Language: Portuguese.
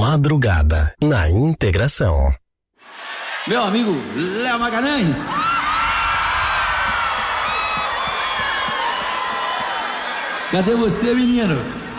madrugada, na Integração. Meu amigo Léo Magalhães. Cadê você, menino?